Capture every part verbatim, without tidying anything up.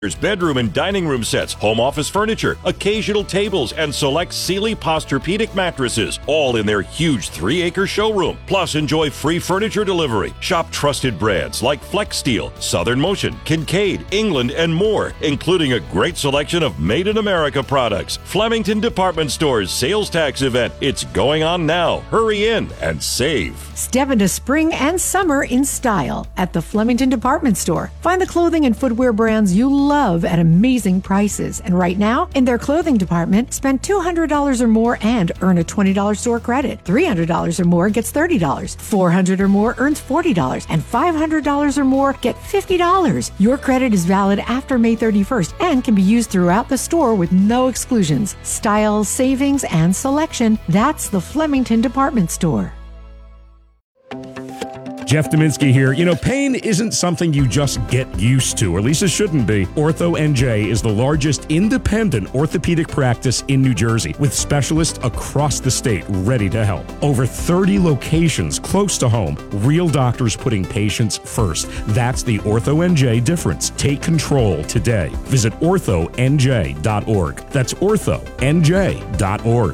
There's bedroom and dining room sets, home office furniture, occasional tables, and select Sealy Posturepedic mattresses, all in their huge three-acre showroom. Plus, enjoy free furniture delivery. Shop trusted brands like Flex Steel, Southern Motion, Kincaid, England, and more, including a great selection of made-in-America products. Flemington Department Store's sales tax event. It's going on now. Hurry in and save. Step into spring and summer in style at the Flemington Department Store. Find the clothing and footwear brands you love love at amazing prices. And right now, in their clothing department, spend two hundred dollars or more and earn a twenty dollars store credit. three hundred dollars or more gets thirty dollars. four hundred dollars or more earns forty dollars. And five hundred dollars or more get fifty dollars. Your credit is valid after May thirty-first and can be used throughout the store with no exclusions. Style, savings, and selection. That's the Flemington Department Store. Jeff Dominski here. You know, pain isn't something you just get used to, or at least it shouldn't be. Ortho N J is the largest independent orthopedic practice in New Jersey, with specialists across the state ready to help. Over thirty locations close to home, real doctors putting patients first. That's the Ortho N J difference. Take control today. Visit ortho n j dot org. That's ortho n j dot org.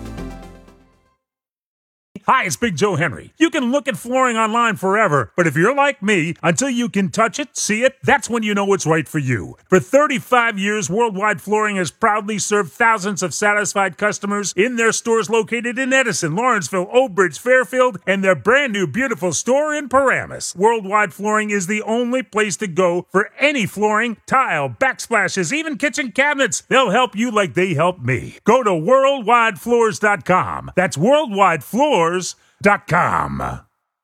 Hi, it's Big Joe Henry. You can look at flooring online forever, but if you're like me, until you can touch it, see it, that's when you know it's right for you. For thirty-five years, Worldwide Flooring has proudly served thousands of satisfied customers in their stores located in Edison, Lawrenceville, Old Bridge, Fairfield, and their brand new beautiful store in Paramus. Worldwide Flooring is the only place to go for any flooring, tile, backsplashes, even kitchen cabinets. They'll help you like they helped me. Go to worldwide floors dot com. That's worldwide floors dot com.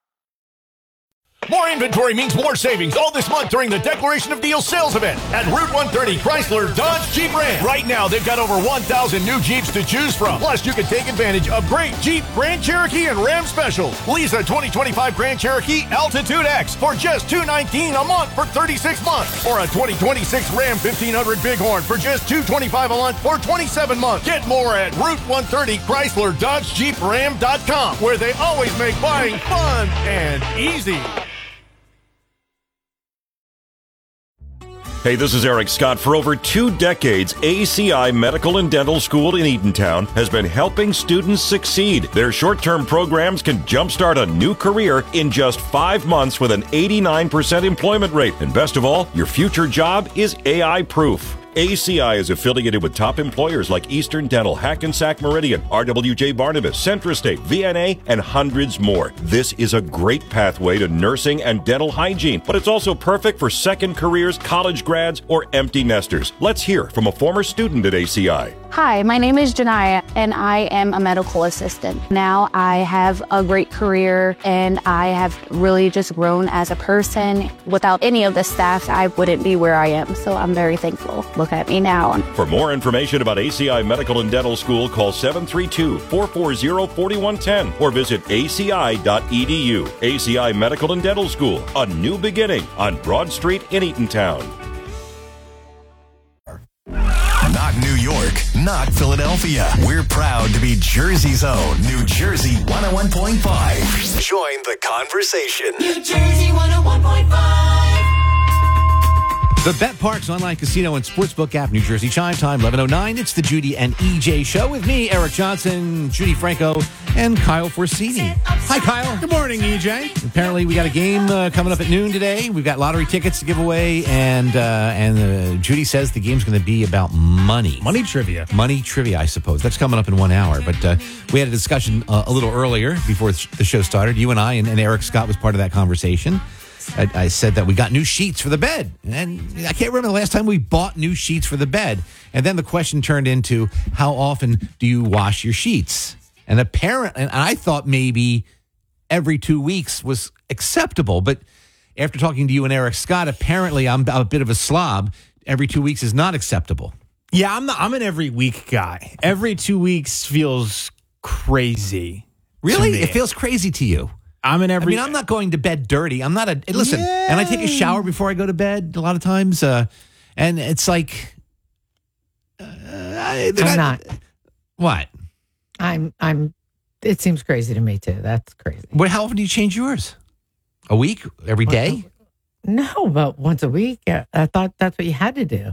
More inventory means more savings all this month during the Declaration of Deals sales event at Route one thirty Chrysler Dodge Jeep Ram. Right now, they've got over one thousand new Jeeps to choose from. Plus, you can take advantage of great Jeep, Grand Cherokee, and Ram specials. Lease a twenty twenty-five Grand Cherokee Altitude X for just two hundred nineteen dollars a month for thirty-six months. Or a twenty twenty-six Ram fifteen hundred Bighorn for just two hundred twenty-five dollars a month for twenty-seven months. Get more at Route one thirty Chrysler Dodge Jeep Ram dot com, where they always make buying fun and easy. Hey, this is Eric Scott. For over two decades, A C I Medical and Dental School in Eatontown has been helping students succeed. Their short-term programs can jumpstart a new career in just five months with an eighty-nine percent employment rate. And best of all, your future job is A I-proof. A C I is affiliated with top employers like Eastern Dental, Hackensack Meridian, R W J Barnabas, Centrostate, V N A, and hundreds more. This is a great pathway to nursing and dental hygiene, but it's also perfect for second careers, college grads, or empty nesters. Let's hear from a former student at A C I. Hi, my name is Janaya, and I am a medical assistant. Now I have a great career, and I have really just grown as a person. Without any of the staff, I wouldn't be where I am, so I'm very thankful. Look at me now. For more information about A C I Medical and Dental School, call seven three two, four four zero, four one one zero or visit A C I dot E D U. A C I Medical and Dental School, a new beginning on Broad Street in Eatontown. Not New York, not Philadelphia. We're proud to be Jersey's own New Jersey one oh one point five. Join the conversation. New Jersey one oh one point five. The BetParx online casino and sportsbook app, New Jersey Chime Time, eleven oh nine. It's the Judy and E J show with me, Eric Johnson, Judy Franco, and Kyle Forsini. Hi, Kyle. Good morning, E J. Apparently, we got a game uh, coming up at noon today. We've got lottery tickets to give away, and uh, and uh, Judy says the game's going to be about money. Money trivia. Money trivia, I suppose. That's coming up in one hour. But uh, we had a discussion uh, a little earlier before the show started. You and I, and, and Eric Scott was part of that conversation. I, I said that we got new sheets for the bed. And I can't remember the last time we bought new sheets for the bed. And then the question turned into, how often do you wash your sheets? And apparently, and I thought maybe every two weeks was acceptable. But after talking to you and Eric Scott, apparently I'm a bit of a slob. Every two weeks is not acceptable. Yeah, I'm not, I'm an every week guy. Every two weeks feels crazy. Really? It feels crazy to you? I'm in every. I mean, I'm not going to bed dirty. I'm not a. Listen, yeah. And I take a shower before I go to bed a lot of times, uh, and it's like. Uh, I, I'm not. What? I'm. I'm. It seems crazy to me too. That's crazy. Well, how often do you change yours? A week? Every day? No, but once a week. I thought that's what you had to do.